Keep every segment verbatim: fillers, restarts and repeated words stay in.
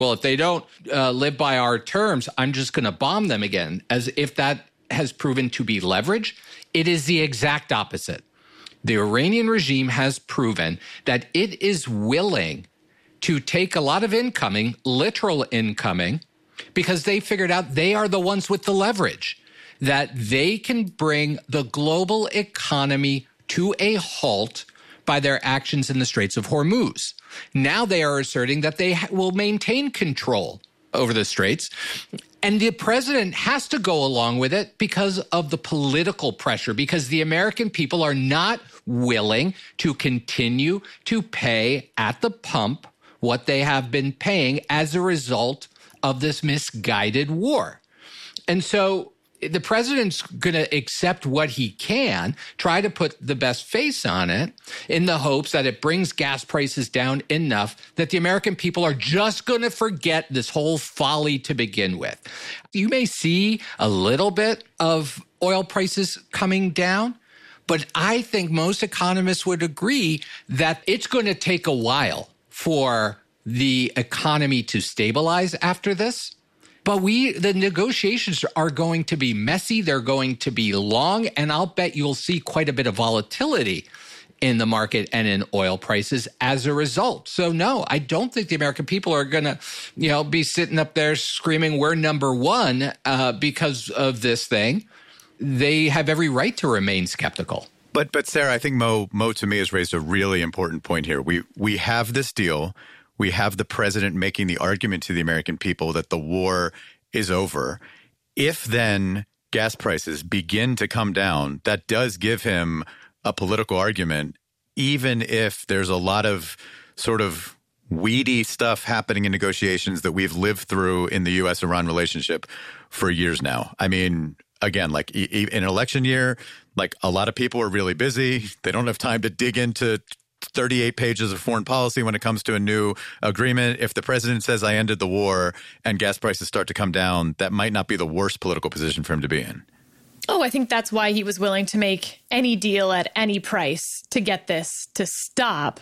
well, if they don't uh, live by our terms, I'm just going to bomb them again, as if that has proven to be leverage. It is the exact opposite. The Iranian regime has proven that it is willing to take a lot of incoming, literal incoming, because they figured out they are the ones with the leverage, that they can bring the global economy to a halt by their actions in the Straits of Hormuz. Now they are asserting that they will maintain control over the Straits. And the president has to go along with it because of the political pressure, because the American people are not willing to continue to pay at the pump what they have been paying as a result of this misguided war. And so the president's going to accept what he can, try to put the best face on it in the hopes that it brings gas prices down enough that the American people are just going to forget this whole folly to begin with. You may see a little bit of oil prices coming down, but I think most economists would agree that it's going to take a while for the economy to stabilize after this. But we, the negotiations are going to be messy. They're going to be long. And I'll bet you'll see quite a bit of volatility in the market and in oil prices as a result. So no, I don't think the American people are going to, you know, be sitting up there screaming, we're number one uh, because of this thing. They have every right to remain skeptical. But, but Sarah, I think Mo, Mo to me has raised a really important point here. We, we have this deal. We have the president making the argument to the American people that the war is over. If then gas prices begin to come down, that does give him a political argument, even if there's a lot of sort of weedy stuff happening in negotiations that we've lived through in the U S Iran relationship for years now. I mean, again, like in an election year, like a lot of people are really busy. They don't have time to dig into thirty-eight pages of foreign policy when it comes to a new agreement. If the president says, I ended the war, and gas prices start to come down, that might not be the worst political position for him to be in. Oh, I think that's why he was willing to make any deal at any price to get this to stop.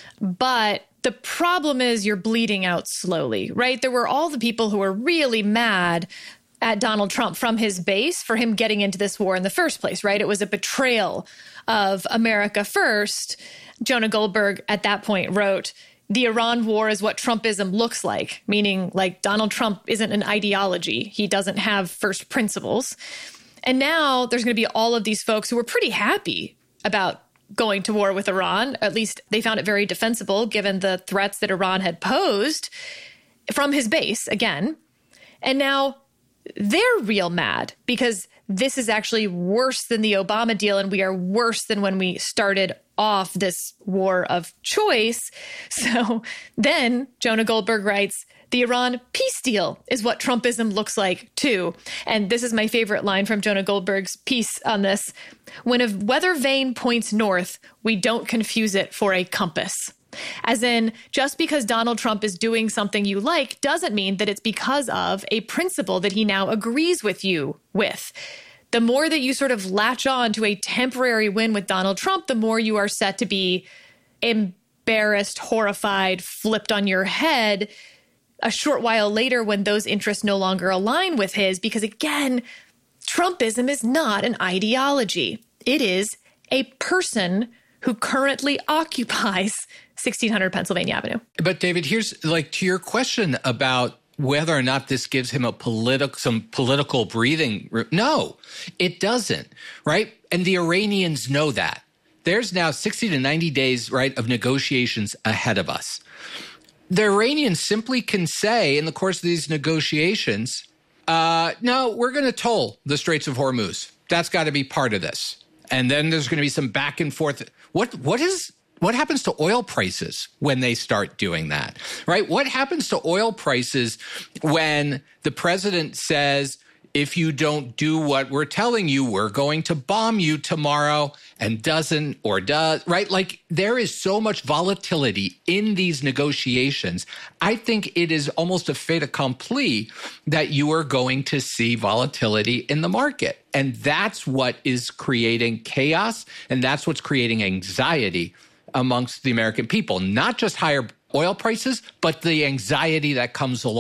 But the problem is you're bleeding out slowly, right? There were all the people who were really mad at Donald Trump from his base for him getting into this war in the first place, right? It was a betrayal of America first. Jonah Goldberg at that point wrote, the Iran war is what Trumpism looks like, meaning like Donald Trump isn't an ideology. He doesn't have first principles. And now there's going to be all of these folks who were pretty happy about going to war with Iran. At least they found it very defensible given the threats that Iran had posed from his base again. And now they're real mad because this is actually worse than the Obama deal, and we are worse than when we started off this war of choice. So then Jonah Goldberg writes, the Iran peace deal is what Trumpism looks like, too. And this is my favorite line from Jonah Goldberg's piece on this. When a weather vane points north, we don't confuse it for a compass. As in, just because Donald Trump is doing something you like doesn't mean that it's because of a principle that he now agrees with you with. The more that you sort of latch on to a temporary win with Donald Trump, the more you are set to be embarrassed, horrified, flipped on your head a short while later when those interests no longer align with his. Because again, Trumpism is not an ideology. It is a person who currently occupies sixteen hundred Pennsylvania Avenue. But David, here's like to your question about whether or not this gives him a political, some political breathing room. No, it doesn't, right? And the Iranians know that. There's now sixty to ninety days, right, of negotiations ahead of us. The Iranians simply can say in the course of these negotiations, uh, no, we're going to toll the Straits of Hormuz. That's got to be part of this. And then there's going to be some back and forth. What what is what happens to oil prices when they start doing that, right? What happens to oil prices when the president says, if you don't do what we're telling you, we're going to bomb you tomorrow, and doesn't or does, right? Like there is so much volatility in these negotiations. I think it is almost a fait accompli that you are going to see volatility in the market. And that's what is creating chaos. And that's what's creating anxiety amongst the American people, not just higher oil prices, but the anxiety that comes along